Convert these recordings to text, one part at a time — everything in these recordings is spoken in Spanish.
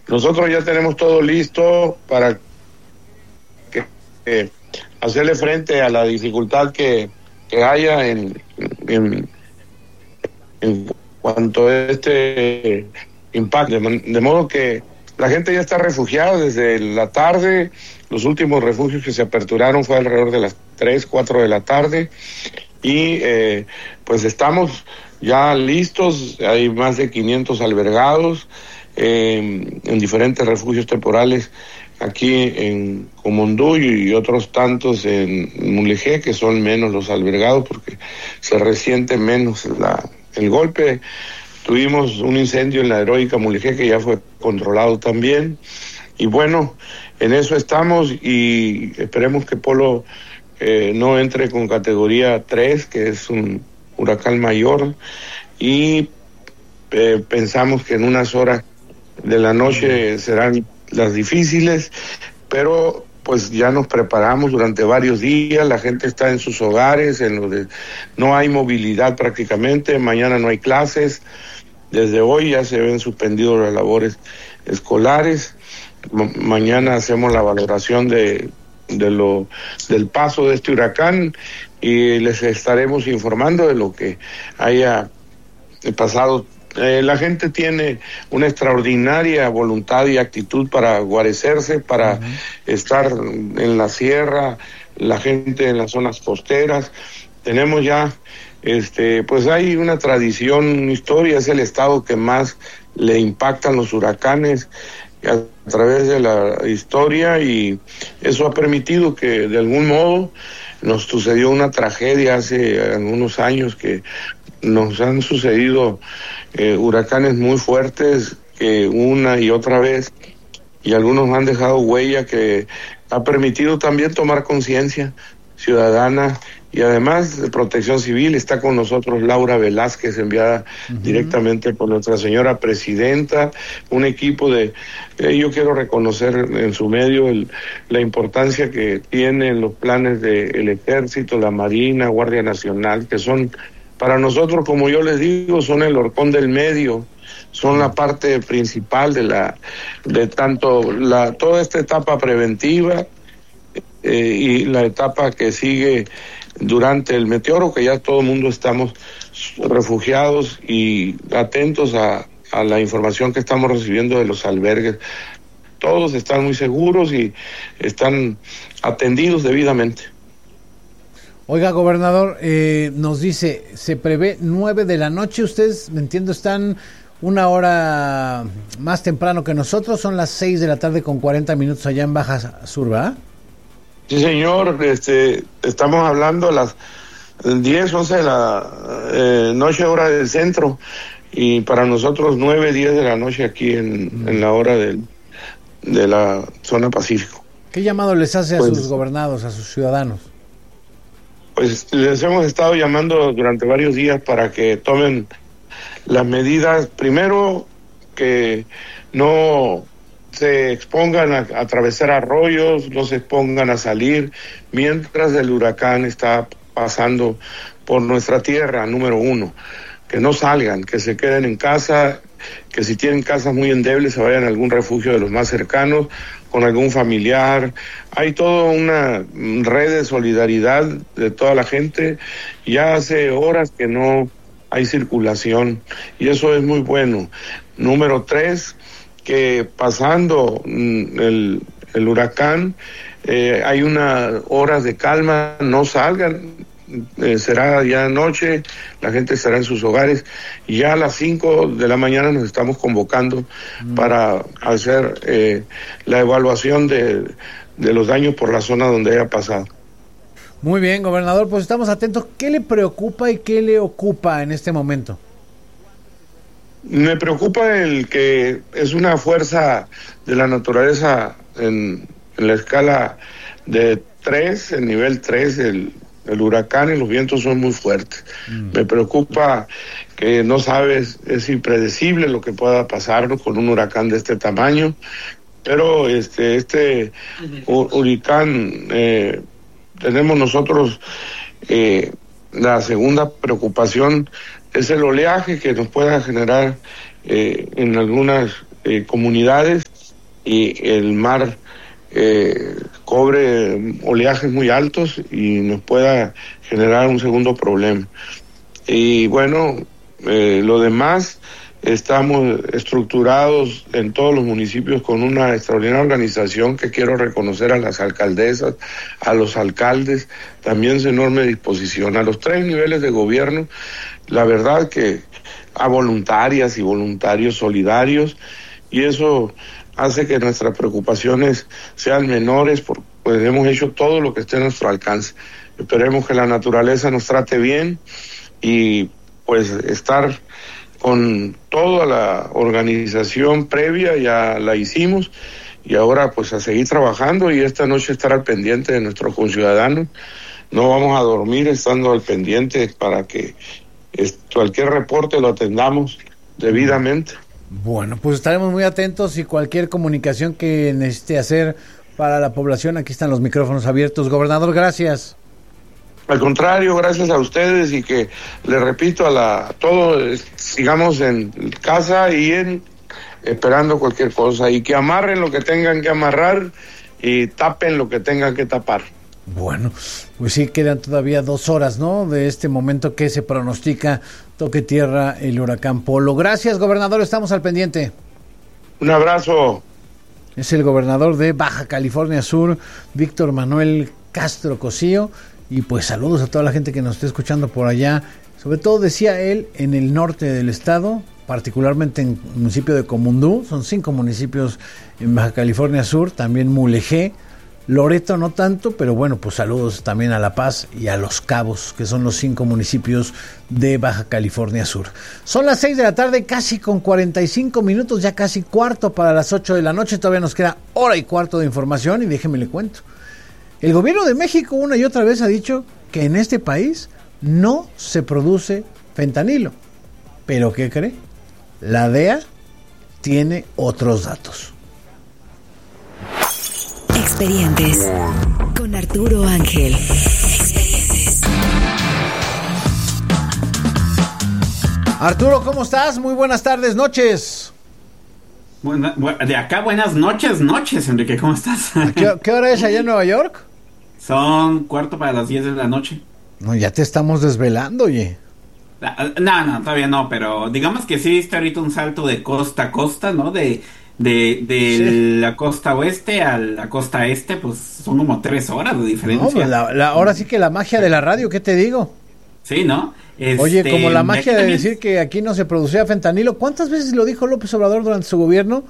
Nosotros ya tenemos todo listo para que hacerle frente a la dificultad que haya en cuanto a este impacto, de modo que la gente ya está refugiada desde la tarde. Los últimos refugios que se aperturaron fue alrededor de las 3, 4 de la tarde y pues estamos ya listos. Hay más de 500 albergados en diferentes refugios temporales aquí en Comondú y otros tantos en Mulegé, que son menos los albergados porque se resiente menos el golpe. Tuvimos un incendio en la heroica Mulegé que ya fue controlado también. Y bueno, en eso estamos y esperemos que Polo no entre con categoría 3, que es un huracán mayor. Y pensamos que en unas horas de la noche serán las difíciles, pero pues ya nos preparamos durante varios días. La gente está en sus hogares, no hay movilidad prácticamente. Mañana no hay clases. Desde hoy ya se ven suspendidas las labores escolares. Mañana hacemos la valoración del paso de este huracán y les estaremos informando de lo que haya pasado. La gente tiene una extraordinaria voluntad y actitud para guarecerse, para estar en la sierra, la gente en las zonas costeras. Tenemos ya, pues hay una tradición, una historia. Es el estado que más le impactan los huracanes a través de la historia, y eso ha permitido que de algún modo nos sucedió una tragedia hace algunos años, que nos han sucedido huracanes muy fuertes que una y otra vez, y algunos han dejado huella que ha permitido también tomar conciencia ciudadana. Y además de Protección Civil está con nosotros Laura Velázquez, enviada directamente por nuestra señora presidenta, un equipo yo quiero reconocer en su medio la importancia que tienen los planes del Ejército, la Marina, Guardia Nacional, que son para nosotros, como yo les digo, son el horcón del medio, son la parte principal de toda esta etapa preventiva y la etapa que sigue durante el meteoro, que ya todo el mundo estamos refugiados y atentos a la información que estamos recibiendo de los albergues. Todos están muy seguros y están atendidos debidamente. Oiga, gobernador, nos dice, se prevé 9 de la noche. Ustedes, me entiendo, están una hora más temprano que nosotros. Son las 6 de la tarde con 40 minutos allá en Baja Sur, ¿verdad? Sí, señor. Estamos hablando a las 10, 11 de la noche, hora del centro. Y para nosotros 9, 10 de la noche aquí en la hora de la zona Pacífico. ¿Qué llamado les hace a sus gobernados, a sus ciudadanos? Pues les hemos estado llamando durante varios días para que tomen las medidas. Primero, que no se expongan a atravesar arroyos, no se expongan a salir mientras el huracán está pasando por nuestra tierra, número 1. Que no salgan, que se queden en casa, que si tienen casas muy endebles se vayan a algún refugio de los más cercanos, con algún familiar. Hay toda una red de solidaridad de toda la gente. Ya hace horas que no hay circulación y eso es muy bueno. Número 3, que pasando el huracán hay unas horas de calma, no salgan. Será ya noche, la gente estará en sus hogares, y ya a las 5 de la mañana nos estamos convocando para hacer la evaluación de los daños por la zona donde haya pasado. Muy bien, gobernador, pues estamos atentos. ¿Qué le preocupa y qué le ocupa en este momento? Me preocupa el que es una fuerza de la naturaleza en la escala de 3, el nivel 3, el huracán, y los vientos son muy fuertes. Me preocupa que no sabes, es impredecible lo que pueda pasar con un huracán de este tamaño, pero huracán, tenemos nosotros la segunda preocupación es el oleaje que nos pueda generar en algunas comunidades. y el mar cobre oleajes muy altos y nos pueda generar un segundo problema. Y bueno, lo demás, estamos estructurados en todos los municipios con una extraordinaria organización que quiero reconocer a las alcaldesas, a los alcaldes, también su enorme disposición, a los 3 niveles de gobierno, la verdad que a voluntarias y voluntarios solidarios, y eso hace que nuestras preocupaciones sean menores, pues hemos hecho todo lo que esté a nuestro alcance. Esperemos que la naturaleza nos trate bien y pues estar con toda la organización previa, ya la hicimos, y ahora pues a seguir trabajando y esta noche estar al pendiente de nuestros conciudadanos. No vamos a dormir estando al pendiente para que cualquier reporte lo atendamos debidamente. Bueno, pues estaremos muy atentos y cualquier comunicación que necesite hacer para la población, aquí están los micrófonos abiertos. Gobernador, gracias. Al contrario, gracias a ustedes y que, les repito, todos sigamos en casa y esperando cualquier cosa y que amarren lo que tengan que amarrar y tapen lo que tengan que tapar. Bueno, pues sí, quedan todavía 2 horas, ¿no? De este momento que se pronostica toque tierra el huracán Polo. Gracias, gobernador, estamos al pendiente. Un abrazo. Es el gobernador de Baja California Sur, Víctor Manuel Castro Cosío, y pues saludos a toda la gente que nos esté escuchando por allá, sobre todo decía él, en el norte del estado, particularmente en el municipio de Comundú, son 5 municipios en Baja California Sur, también Mulegé, Loreto no tanto, pero bueno, pues saludos también a La Paz y a Los Cabos, que son los 5 municipios de Baja California Sur. Son las 6 de la tarde, casi con 45 minutos, ya casi cuarto para las 8 de la noche, todavía nos queda hora y cuarto de información y déjeme le cuento. El gobierno de México una y otra vez ha dicho que en este país no se produce fentanilo. ¿Pero qué cree? La DEA tiene otros datos. Expedientes con Arturo Ángel. Expedientes. Arturo, ¿cómo estás? Muy buenas tardes, noches. De acá buenas noches, Enrique, ¿cómo estás? ¿Qué hora es allá en Nueva York? Son 10:15 de la noche. No, ya te estamos desvelando, oye. No, todavía no, pero digamos que sí viste ahorita un salto de costa a costa, ¿no? De sí. La costa oeste a la costa este, pues son como 3 horas de diferencia. No, pues ahora sí que la magia de la radio, ¿qué te digo? Sí, ¿no? Oye, como la magia de decir que aquí no se producía fentanilo, ¿cuántas veces lo dijo López Obrador durante su gobierno?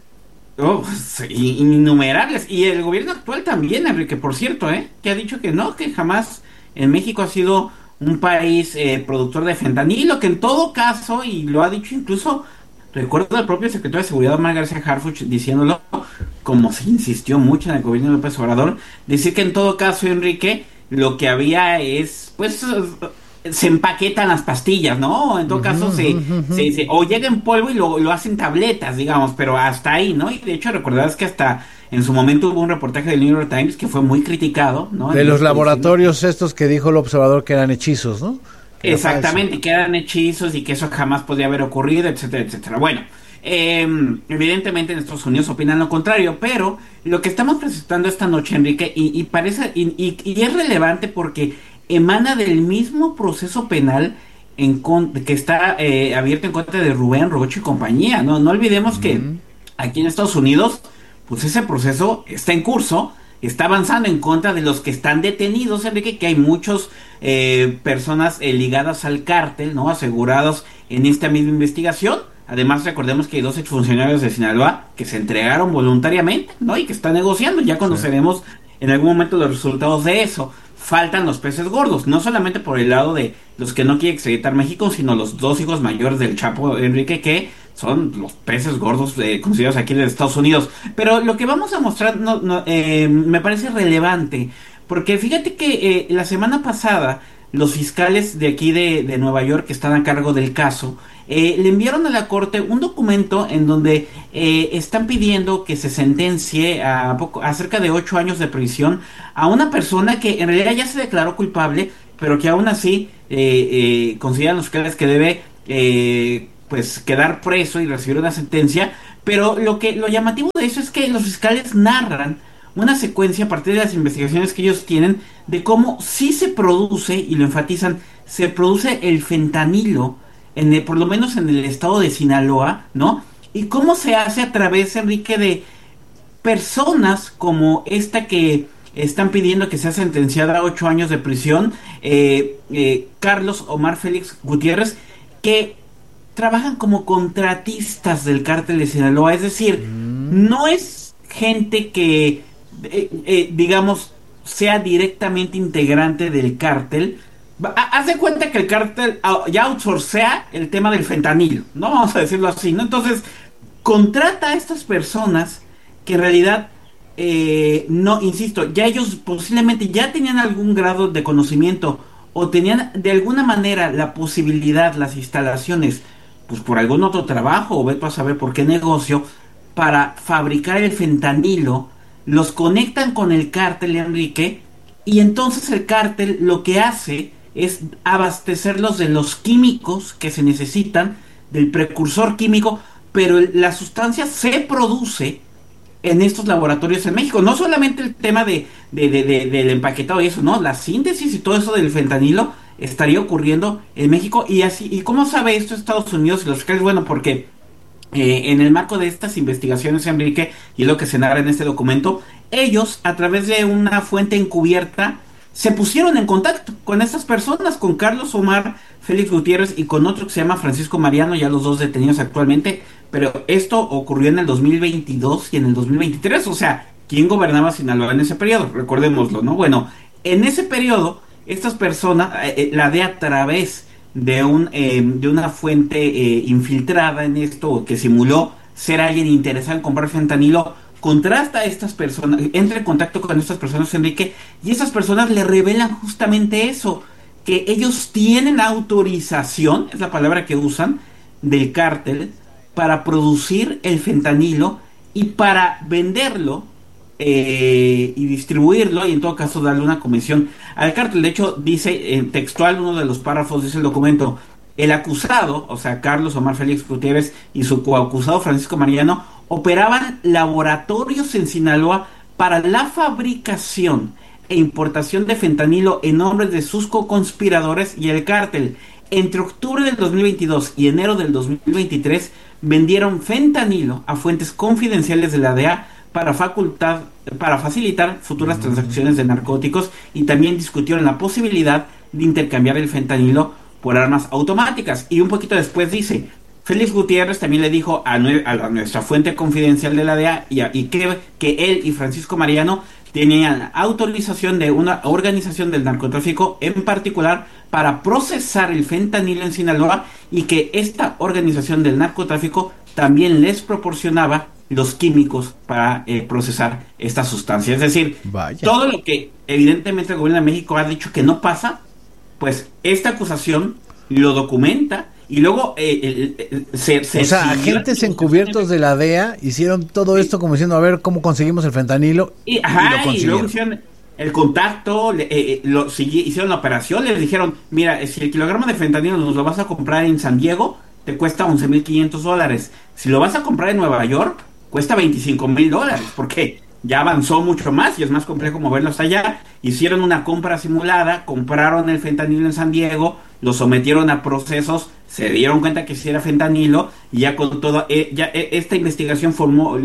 Innumerables. Y el gobierno actual también, Enrique, por cierto, que ha dicho que no, que jamás en México ha sido un país productor de fentanilo, que en todo caso, y lo ha dicho incluso, recuerdo al propio secretario de Seguridad, Omar García Harfuch, diciéndolo, como se insistió mucho en el gobierno de López Obrador, decir que en todo caso, Enrique, lo que había es, pues, se empaquetan las pastillas, ¿no? En todo caso, o llega en polvo y lo hacen tabletas, digamos, pero hasta ahí, ¿no? Y de hecho, recordarás que hasta en su momento hubo un reportaje del New York Times que fue muy criticado, ¿no? De los laboratorios estos que dijo el observador que eran hechizos, ¿no? Exactamente, que eran hechizos y que eso jamás podía haber ocurrido, etcétera, etcétera. Bueno, evidentemente en Estados Unidos opinan lo contrario, pero lo que estamos presentando esta noche, Enrique, y parece y es relevante porque emana del mismo proceso penal que está abierto en contra de Rubén Rocha y compañía. No olvidemos que aquí en Estados Unidos, pues ese proceso está en curso, está avanzando en contra de los que están detenidos, Enrique, que hay muchos personas ligadas al cártel, ¿no? Asegurados en esta misma investigación. Además, recordemos que hay 2 exfuncionarios de Sinaloa que se entregaron voluntariamente, ¿no? Y que están negociando. Ya conoceremos en algún momento los resultados de eso. Faltan los peces gordos, no solamente por el lado de los que no quiere extraditar México, sino los 2 hijos mayores del Chapo, Enrique, que son los peces gordos considerados aquí en Estados Unidos. Pero lo que vamos a mostrar me parece relevante, porque fíjate que la semana pasada los fiscales de aquí de Nueva York que están a cargo del caso le enviaron a la corte un documento en donde están pidiendo que se sentencie a cerca de 8 años de prisión a una persona que en realidad ya se declaró culpable, pero que aún así consideran los fiscales que debe pues quedar preso y recibir una sentencia, Pero lo llamativo de eso es que los fiscales narran una secuencia a partir de las investigaciones que ellos tienen de cómo sí se produce, y lo enfatizan, se produce el fentanilo, por lo menos en el estado de Sinaloa, ¿no? Y cómo se hace a través, Enrique, de personas como esta que están pidiendo que sea sentenciada a 8 años de prisión, Carlos Omar Félix Gutiérrez, que trabajan como contratistas del cártel de Sinaloa. Es decir, no es gente que, digamos, sea directamente integrante del cártel. Haz de cuenta que el cártel ya outsourcea el tema del fentanilo, ¿no? Vamos a decirlo así, ¿no? Entonces, contrata a estas personas que en realidad, no, insisto, ya ellos posiblemente ya tenían algún grado de conocimiento o tenían de alguna manera la posibilidad, las instalaciones, pues por algún otro trabajo o vete a saber por qué negocio, para fabricar el fentanilo. Los conectan con el cártel, Enrique, y entonces el cártel lo que hace es abastecerlos de los químicos que se necesitan, del precursor químico, pero la sustancia se produce en estos laboratorios en México. No solamente el tema del empaquetado y eso, no, la síntesis y todo eso del fentanilo estaría ocurriendo en México. Y así, ¿y cómo sabe esto Estados Unidos y los fiscales? Bueno, porque en el marco de estas investigaciones, Enrique, y es lo que se narra en este documento, ellos, a través de una fuente encubierta, se pusieron en contacto con estas personas, con Carlos Omar Félix Gutiérrez y con otro que se llama Francisco Mariano, ya los dos detenidos actualmente. Pero esto ocurrió en el 2022 y en el 2023, o sea, ¿quién gobernaba Sinaloa en ese periodo? Recordémoslo, ¿no? Bueno, en ese periodo, estas personas, la DEA, a través de una fuente infiltrada en esto, que simuló ser alguien interesado en comprar fentanilo, contrasta a estas personas, entra en contacto con estas personas, Enrique, y esas personas le revelan justamente eso, que ellos tienen autorización, es la palabra que usan, del cártel, para producir el fentanilo y para venderlo y distribuirlo, y en todo caso darle una comisión al cártel. De hecho, dice textual, uno de los párrafos dice el documento: el acusado, o sea, Carlos Omar Félix Gutiérrez, y su coacusado Francisco Mariano operaban laboratorios en Sinaloa para la fabricación e importación de fentanilo en nombre de sus co-conspiradores y el cártel. Entre octubre del 2022 y enero del 2023 vendieron fentanilo a fuentes confidenciales de la DEA para facilitar futuras transacciones de narcóticos, y también discutieron la posibilidad de intercambiar el fentanilo por armas automáticas. Y un poquito después dice: Félix Gutiérrez también le dijo a nuestra fuente confidencial de la DEA y que él y Francisco Mariano tenían autorización de una organización del narcotráfico en particular para procesar el fentanilo en Sinaloa, y que esta organización del narcotráfico también les proporcionaba los químicos para procesar esta sustancia. Es decir, vaya, todo lo que evidentemente el gobierno de México ha dicho que no pasa, pues esta acusación lo documenta. Y luego o sea, agentes encubiertos de la DEA hicieron todo esto como diciendo, a ver cómo conseguimos el fentanilo, y lo consiguieron. Y luego hicieron el contacto, hicieron la operación, les dijeron: mira, si el kilogramo de fentanilo nos lo vas a comprar en San Diego, te cuesta $11,500. Si lo vas a comprar en Nueva York, cuesta $25,000, porque ya avanzó mucho más y es más complejo moverlo hasta allá. Hicieron una compra simulada, compraron el fentanilo en San Diego, lo sometieron a procesos, se dieron cuenta que sí era fentanilo, y ya con todo, esta investigación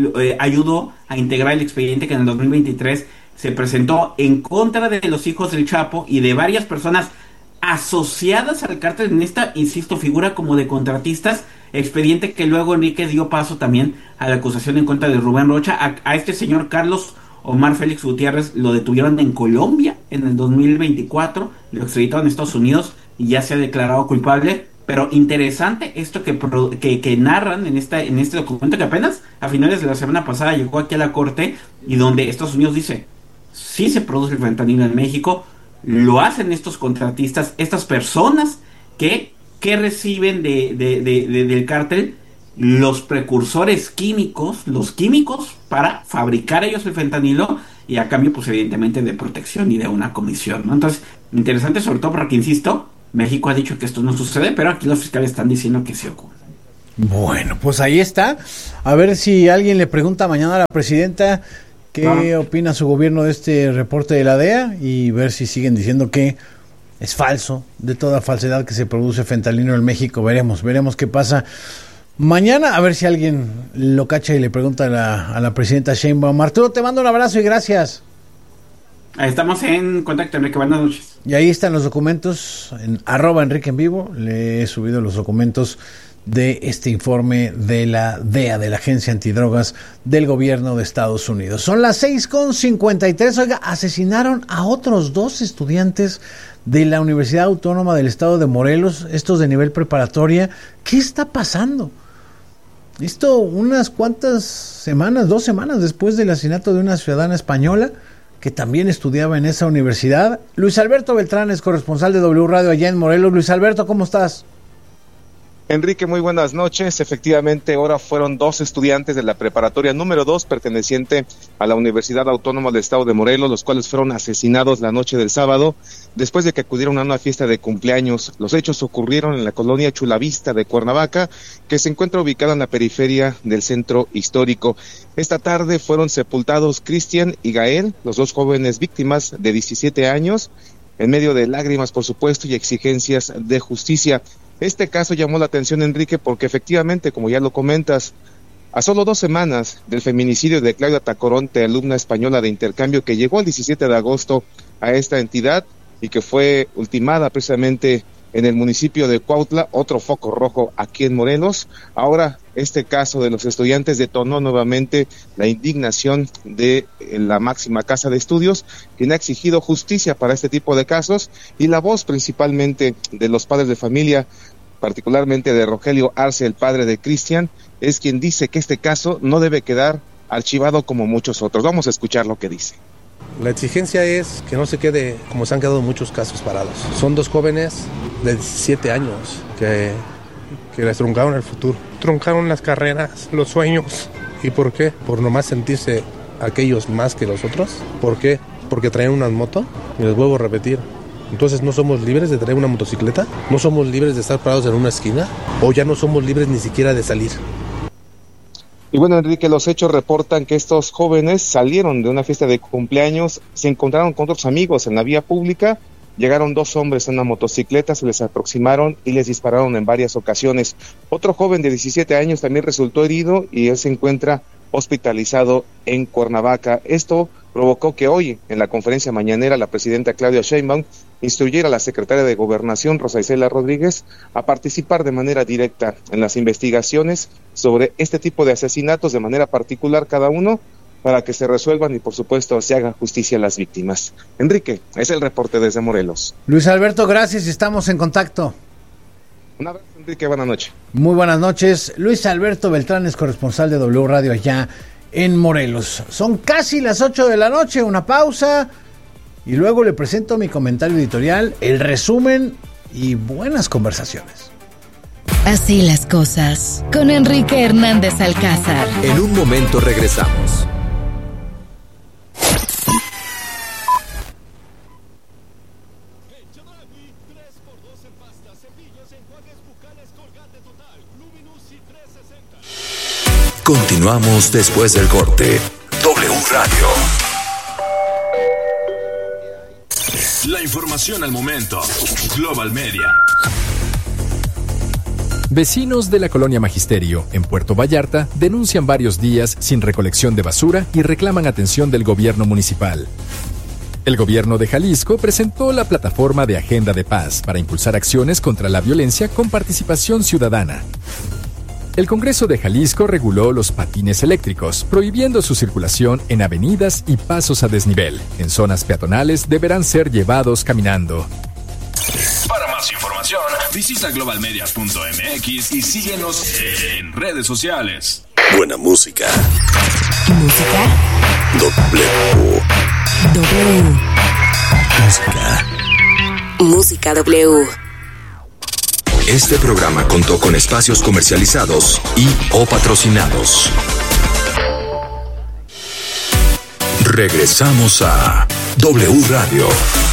ayudó a integrar el expediente que en el 2023 se presentó en contra de los hijos del Chapo y de varias personas asociadas al cártel en esta, insisto, figura como de contratistas, expediente que luego Enrique dio paso también a la acusación en contra de Rubén Rocha. A este señor Carlos Omar Félix Gutiérrez lo detuvieron en Colombia en el 2024, lo extraditaron a Estados Unidos y ya se ha declarado culpable. Pero interesante esto que narran en este documento, que apenas a finales de la semana pasada llegó aquí a la corte, y donde Estados Unidos dice: sí se produce el fentanilo en México, lo hacen estos contratistas, estas personas que reciben del cártel los precursores químicos, los químicos para fabricar ellos el fentanilo, y a cambio, pues evidentemente, de protección y de una comisión, ¿no? Entonces, interesante, sobre todo porque, insisto, México ha dicho que esto no sucede, pero aquí los fiscales están diciendo que sí ocurre. Bueno, pues ahí está. A ver si alguien le pregunta mañana a la presidenta qué opina su gobierno de este reporte de la DEA y ver si siguen diciendo que es falso, de toda falsedad que se produce fentanilo en México. Veremos qué pasa mañana, a ver si alguien lo cacha y le pregunta a la presidenta Sheinbaum. Arturo, te mando un abrazo y gracias. Estamos en contacto, Enrique, buenas noches. Y ahí están los documentos, en @Enrique en vivo, le he subido los documentos de este informe de la DEA, de la Agencia Antidrogas del Gobierno de Estados Unidos. Son las 6:53. Oiga, asesinaron a otros 2 estudiantes de la Universidad Autónoma del Estado de Morelos, estos de nivel preparatoria. ¿Qué está pasando? Esto unas cuantas semanas, 2 semanas después del asesinato de una ciudadana española que también estudiaba en esa universidad. Luis Alberto Beltrán es corresponsal de W Radio allá en Morelos. Luis Alberto, ¿cómo estás? Enrique, muy buenas noches. Efectivamente, ahora fueron 2 estudiantes de la preparatoria número 2 perteneciente a la Universidad Autónoma del Estado de Morelos, los cuales fueron asesinados la noche del sábado después de que acudieron a una fiesta de cumpleaños. Los hechos ocurrieron en la colonia Chulavista de Cuernavaca, que se encuentra ubicada en la periferia del centro histórico. Esta tarde fueron sepultados Cristian y Gael, los 2 jóvenes víctimas de 17 años, en medio de lágrimas, por supuesto, y exigencias de justicia. Este caso llamó la atención, Enrique, porque efectivamente, como ya lo comentas, a solo 2 semanas del feminicidio de Claudia Tacoronte, alumna española de intercambio que llegó el 17 de agosto a esta entidad y que fue ultimada precisamente en el municipio de Cuautla, otro foco rojo aquí en Morelos. Ahora, este caso de los estudiantes detonó nuevamente la indignación de la máxima casa de estudios, quien ha exigido justicia para este tipo de casos, y la voz principalmente de los padres de familia, particularmente de Rogelio Arce, el padre de Cristian, es quien dice que este caso no debe quedar archivado como muchos otros. Vamos a escuchar lo que dice. La exigencia es que no se quede como se han quedado muchos casos parados. Son 2 jóvenes de 17 años que les truncaron el futuro, truncaron las carreras, los sueños. ¿Y por qué? Por nomás sentirse aquellos más que los otros. ¿Por qué? Porque traen una moto. Y les vuelvo a repetir, entonces no somos libres de traer una motocicleta, no somos libres de estar parados en una esquina, o ya no somos libres ni siquiera de salir. Y bueno, Enrique, los hechos reportan que estos jóvenes salieron de una fiesta de cumpleaños, se encontraron con otros amigos en la vía pública, llegaron 2 hombres en una motocicleta, se les aproximaron y les dispararon en varias ocasiones. Otro joven de 17 años también resultó herido y él se encuentra hospitalizado en Cuernavaca. Esto provocó que hoy, en la conferencia mañanera, la presidenta Claudia Sheinbaum instruyera a la secretaria de Gobernación, Rosa Isela Rodríguez, a participar de manera directa en las investigaciones sobre este tipo de asesinatos, de manera particular cada uno, para que se resuelvan y, por supuesto, se haga justicia a las víctimas. Enrique, es el reporte desde Morelos. Luis Alberto, gracias y estamos en contacto. Un abrazo, Enrique, buenas noches. Muy buenas noches. Luis Alberto Beltrán es corresponsal de W Radio allá en Morelos. Son casi las 8 de la noche, una pausa y luego le presento mi comentario editorial, el resumen y buenas conversaciones. Así las cosas, con Enrique Hernández Alcázar. En un momento regresamos. Continuamos después del corte. W Radio. La información al momento. Global Media. Vecinos de la colonia Magisterio, en Puerto Vallarta, denuncian varios días sin recolección de basura y reclaman atención del gobierno municipal. El gobierno de Jalisco presentó la plataforma de Agenda de Paz para impulsar acciones contra la violencia con participación ciudadana. El Congreso de Jalisco reguló los patines eléctricos, prohibiendo su circulación en avenidas y pasos a desnivel. En zonas peatonales deberán ser llevados caminando. Para más información, visita globalmedia.mx y síguenos en redes sociales. Buena música. Música. W. Música. Música W. Este programa contó con espacios comercializados y o patrocinados. Regresamos a W Radio.